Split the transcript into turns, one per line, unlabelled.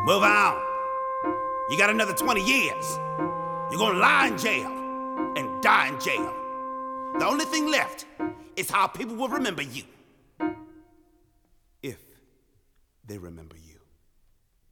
Move on. You got another 20 years. You're gonna lie in jail and die in jail. The only thing left is how people will remember you. If they remember you.